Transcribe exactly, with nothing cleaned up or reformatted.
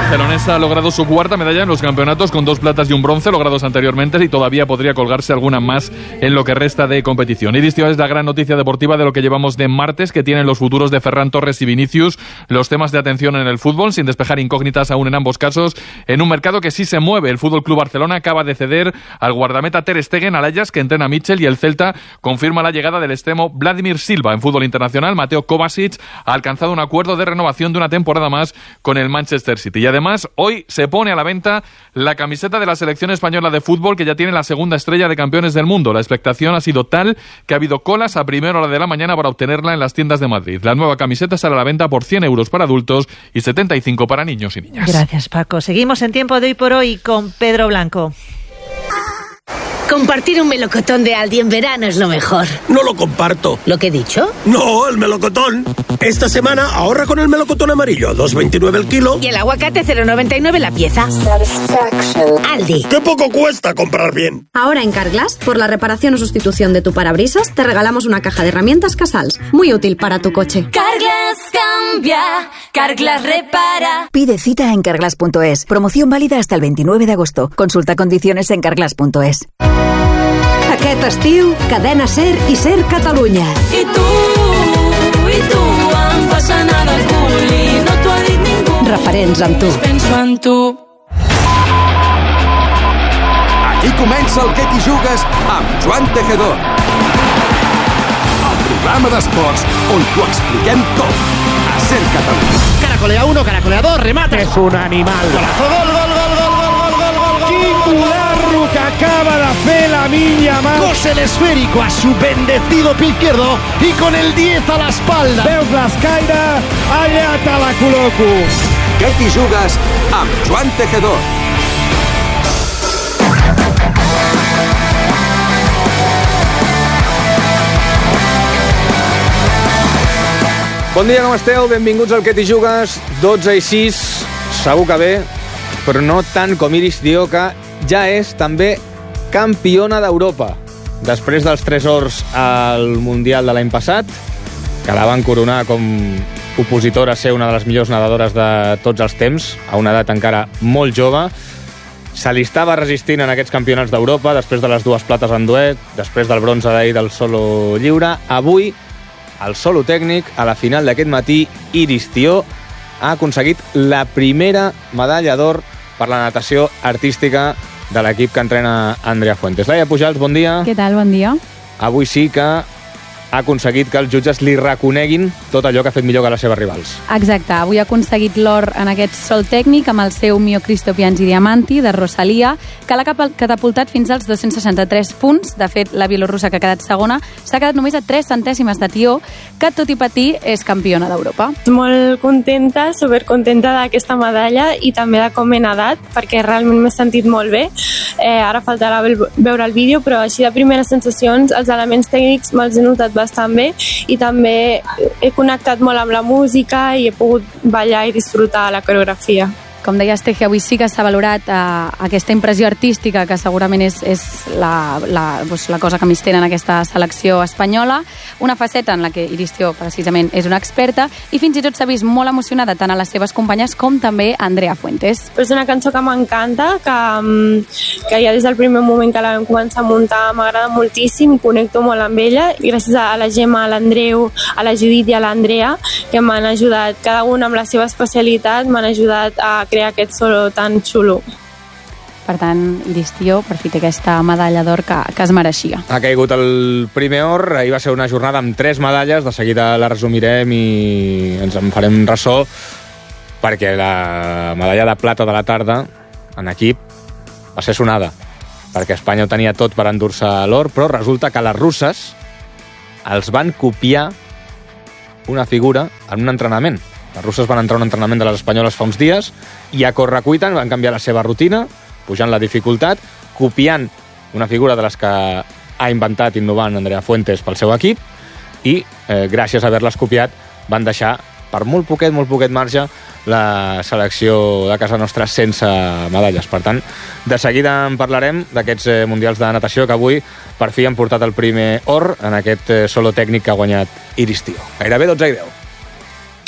barcelonesa ha logrado su cuarta medalla en los campeonatos con dos platas y un bronce logrados anteriormente y todavía podría colgarse alguna más en lo que resta de competición. Iris Tío es la gran noticia deportiva de lo que llevamos de martes, que tienen los futuros de Ferran Torres y Vinicius, los temas de atención en el fútbol, sin despejar incógnitas aún en ambos casos, en un mercado que sí se mueve. El Fútbol Club Barcelona acaba de ceder al guardameta Ter Stegen al Ajax, que entrena a Mitchell, y el Celta confirma la llegada del extremo Vladimir Silva. En fútbol internacional, Mateo Kovacic ha alcanzado un acuerdo de renovación de una temporada más con el Manchester City. Y además, hoy se pone a la venta la camiseta de la selección española de fútbol, que ya tiene la segunda estrella de campeones del mundo. La expectación ha sido tal que ha habido colas a primera hora de la mañana para obtenerla en las tiendas de Madrid. La nueva camiseta sale a la venta por cien euros para adultos y setenta y cinco para niños y niñas. Gracias, Paco. Seguimos en Tiempo de Hoy por Hoy con Pedro Blanco. Compartir un melocotón de Aldi en verano es lo mejor. No lo comparto. ¿Lo que he dicho? No, el melocotón. Esta semana ahorra con el melocotón amarillo, dos veintinueve el kilo. Y el aguacate, cero noventa y nueve la pieza. Aldi. ¡Qué poco cuesta comprar bien! Ahora en Carglass, por la reparación o sustitución de tu parabrisas, te regalamos una caja de herramientas Casals. Muy útil para tu coche. Carglass cambia, Carglass repara. Pide cita en carglass punto es. Promoción válida hasta el veintinueve de agosto. Consulta condiciones en carglass punto es. Aquest estiu, Cadena Ser i Ser Catalunya. I tu, i tu, em fas anar del cul i no t'ho ha dit ningú. Referents amb tu. Penso en tu. Aquí comença el Que t'hi jugues amb Joan Tejedor. El programa d'esports on t'ho expliquem tot. A Ser Catalunya. Caracolea uno, caracolea dos, remate. És un animal. Golazo, gol, gol, gol, gol, gol, gol, gol, gol, gol. Quin golazo que acaba de fer Lamine Yamal. Cose el esférico a su bendecido pie izquierdo y con el diez a la espalda. Veus l'escaire? Allà te la col·loco. Que t'hi jugues amb Joan Tejedor. Bon dia, com esteu? Benvinguts al Que t'hi jugues. dotze i sis, segur que bé, però no tant com Iris Tío, que ja és també campiona d'Europa. Després dels tres ors al Mundial de l'any passat, que la van coronar com opositora a ser una de les millors nedadores de tots els temps, a una edat encara molt jove, se li estava resistint en aquests campionats d'Europa, després de les dues plates en duet, després del bronze d'ahir del solo lliure. Avui, el solo tècnic, a la final d'aquest matí, Iris Tío ha aconseguit la primera medalla d'or per la natació artística de l'equip que entrena Andrea Fuentes. Laia Pujals, bon dia. Què tal? Bon dia. Avui sí que ha aconseguit que els jutges li reconeguin tot allò que ha fet millor que les seves rivals. Exacte, avui ha aconseguit l'or en aquest sol tècnic amb el seu Mio Cristo Piangi Diamanti de Rosalia, que l'ha catapultat fins als dos-cents seixanta-tres punts. De fet, la bielorrussa, que ha quedat segona, s'ha quedat només a tres centèsimes de Tió, que tot i patir és campiona d'Europa. Molt contenta, supercontenta d'aquesta medalla i també de com he nedat, perquè realment m'he sentit molt bé. Eh, ara faltarà veure el vídeo, però així de primeres sensacions, els elements tècnics me'ls he notat bastant bé i també he connectat molt amb la música i he pogut ballar i disfrutar la coreografia. Com deies, Teje, avui sí que s'ha valorat eh, aquesta impressió artística, que segurament és, és la, la, doncs, la cosa que més tenen en aquesta selecció espanyola, una faceta en la que Iris Tío precisament és una experta i fins i tot s'ha vist molt emocionada tant a les seves companyes com també a Andrea Fuentes. És una cançó que m'encanta, que, que ja des del primer moment que la vam començar a muntar m'agrada moltíssim i connecto molt amb ella, gràcies a la Gemma, a l'Andreu, a la Judit i a l'Andrea, que m'han ajudat, cada una amb la seva especialitat, m'han ajudat a crear aquest solo tan xulo. Per tant, Iris Tío per fi té aquesta medalla d'or que, que es mereixia. Ha caigut el primer or, ahir va ser una jornada amb tres medalles, de seguida la resumirem i ens en farem ressò, perquè la medalla de plata de la tarda en equip va ser sonada, perquè Espanya ho tenia tot per endur-se l'or, però resulta que les russes els van copiar una figura en un entrenament. Les russes van entrar a un entrenament de les espanyoles fa uns dies i a correcuita van canviar la seva rutina, pujant la dificultat, copiant una figura de les que ha inventat, innovant Andrea Fuentes pel seu equip i, eh, gràcies a haver-les copiat, van deixar per molt poquet, molt poquet marge la selecció de casa nostra sense medalles. Per tant, de seguida en parlarem d'aquests eh, mundials de natació que avui per fi han portat el primer or en aquest eh, solo tècnic que ha guanyat Iris Tío. Gairebé dotze i deu.